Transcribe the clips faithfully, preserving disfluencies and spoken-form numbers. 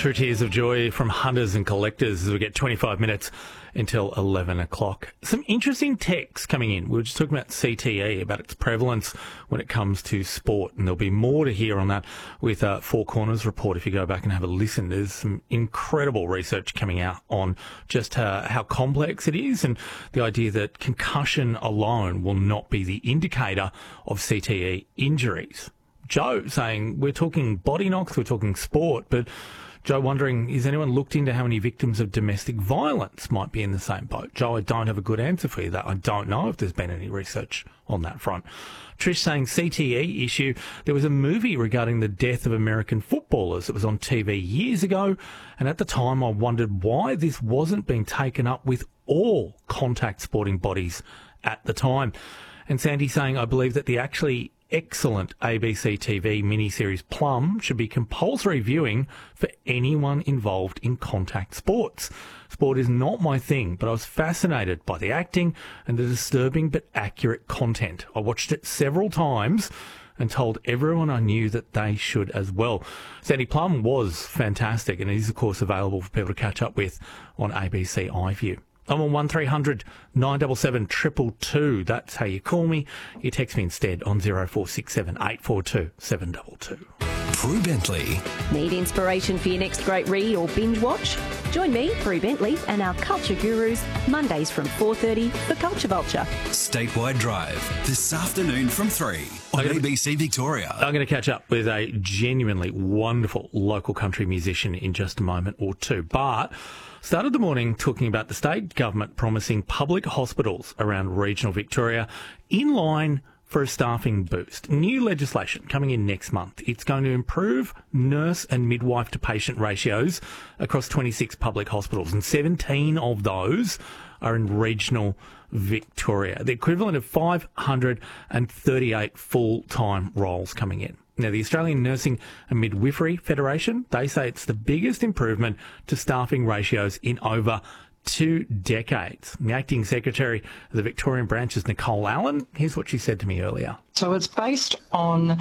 True tears of joy from hunters and collectors as we get twenty-five minutes until eleven o'clock. Some interesting texts coming in. We were just talking about C T E, about its prevalence when it comes to sport, and there'll be more to hear on that with uh, Four Corners report if you go back and have a listen. There's some incredible research coming out on just uh, how complex it is, and the idea that concussion alone will not be the indicator of C T E injuries. Joe saying we're talking body knocks, we're talking sport, but Joe wondering, has anyone looked into how many victims of domestic violence might be in the same boat? Joe, I don't have a good answer for you. That I don't know if there's been any research on that front. Trish saying C T E issue. There was a movie regarding the death of American footballers that was on T V years ago, and at the time I wondered why this wasn't being taken up with all contact sporting bodies at the time. And Sandy saying, I believe that the actually excellent A B C T V miniseries Plum should be compulsory viewing for anyone involved in contact sports. Sport is not my thing, but I was fascinated by the acting and the disturbing but accurate content. I watched it several times and told everyone I knew that they should as well. Sandy, Plum was fantastic, and it is, of course, available for people to catch up with on A B C iView. I'm on one three hundred nine seven seven two two two. That's how you call me. You text me instead on zero four six seven eight four two seven two two. Prue Bentley. Need inspiration for your next great read or binge watch? Join me, Prue Bentley, and our culture gurus Mondays from four thirty for Culture Vulture. Statewide Drive this afternoon from three on A B C Victoria. I'm going to catch up with a genuinely wonderful local country musician in just a moment or two. But started the morning talking about the state government promising public hospitals around regional Victoria in line for a staffing boost. New legislation coming in next month. It's going to improve nurse and midwife to patient ratios across twenty-six public hospitals, and seventeen of those are in regional Victoria. The equivalent of five hundred thirty-eight full-time roles coming in. Now, the Australian Nursing and Midwifery Federation, they say it's the biggest improvement to staffing ratios in over two decades. The acting secretary of the Victorian branch is Nicole Allen. Here's what she said to me earlier. So it's based on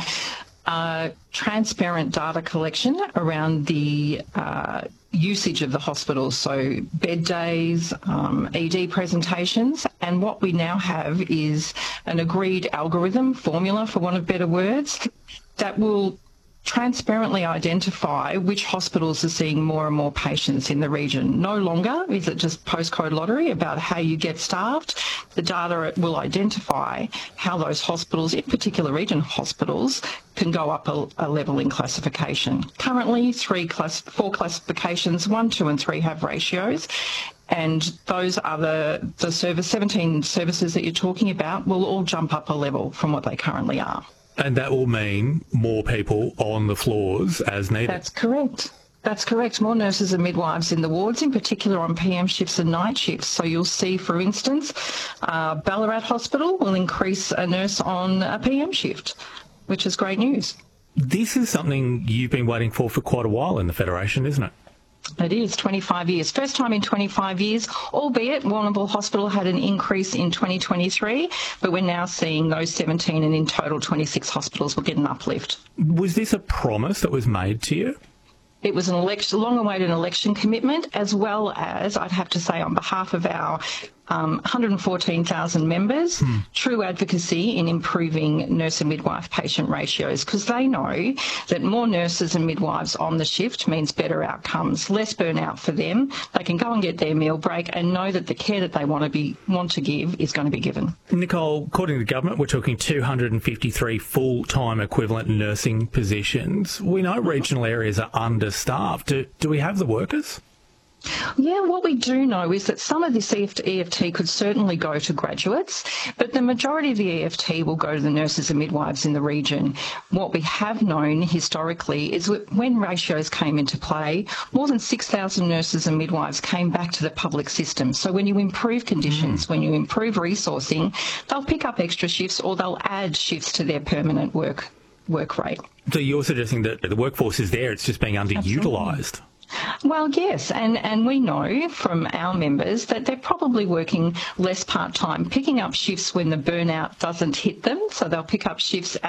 uh, transparent data collection around the uh, usage of the hospitals, so bed days, um, E D presentations, and what we now have is an agreed algorithm, formula for want of better words, that will transparently identify which hospitals are seeing more and more patients in the region. No longer is it just postcode lottery about how you get staffed. The data will identify how those hospitals, in particular region hospitals, can go up a, a level in classification. Currently, three class, four classifications, one, two and three have ratios. And those are the, the service, seventeen services that you're talking about will all jump up a level from what they currently are. And that will mean more people on the floors as needed. That's correct. That's correct. More nurses and midwives in the wards, in particular on P M shifts and night shifts. So you'll see, for instance, uh, Ballarat Hospital will increase a nurse on a P M shift, which is great news. This is something you've been waiting for for quite a while in the Federation, isn't it? It is, twenty-five years. First time in twenty-five years, albeit Warrnambool Hospital had an increase in twenty twenty-three, but we're now seeing those seventeen and in total twenty-six hospitals will get an uplift. Was this a promise that was made to you? It was an election, long-awaited election commitment, as well as, I'd have to say, on behalf of our um, one hundred fourteen thousand members, hmm. true advocacy in improving nurse and midwife patient ratios, because they know that more nurses and midwives on the shift means better outcomes, less burnout for them. They can go and get their meal break and know that the care that they want to be want to give is going to be given. Nicole, according to the government, we're talking two hundred fifty-three full-time equivalent nursing positions. We know regional areas are understaffed. Do, do we have the workers? Yeah, what we do know is that some of this E F T could certainly go to graduates, but the majority of the E F T will go to the nurses and midwives in the region. What we have known historically is that when ratios came into play, more than six thousand nurses and midwives came back to the public system. So when you improve conditions, mm. when you improve resourcing, they'll pick up extra shifts or they'll add shifts to their permanent work work rate. So you're suggesting that the workforce is there, it's just being underutilised? Well, yes, and, and we know from our members that they're probably working less part-time, picking up shifts when the burnout doesn't hit them, so they'll pick up shifts